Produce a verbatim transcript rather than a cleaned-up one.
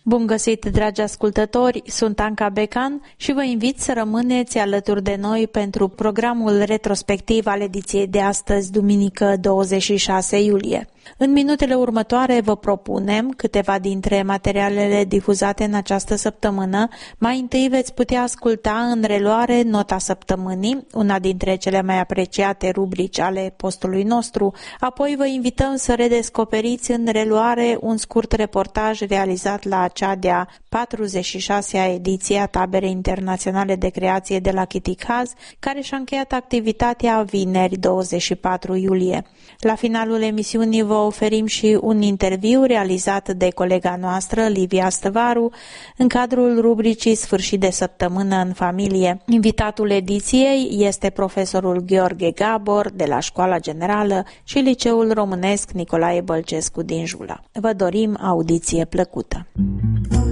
Bun găsit, dragi ascultători, sunt Anca Becan și vă invit să rămâneți alături de noi pentru programul retrospectiv al ediției de astăzi, duminică douăzeci și șase iulie. În minutele următoare vă propunem câteva dintre materialele difuzate în această săptămână. Mai întâi veți putea asculta în reluare Nota Săptămânii, una dintre cele mai apreciate rubrici ale postului nostru. Apoi vă invităm să redescoperiți în reluare un scurt reportaj realizat la cea de-a patruzeci și șasea ediție a Taberei Internaționale de Creație de la Chiticaz, care și-a încheiat activitatea vineri douăzeci și patru iulie. La finalul emisiunii vă oferim și un interviu realizat de colega noastră, Livia Stăvaru, în cadrul rubricii Sfârșit de săptămână în familie. Invitatul ediției este profesorul Gheorghe Gabor de la Școala Generală și Liceul Românesc Nicolae Bălcescu din Jula. Vă dorim audiție plăcută!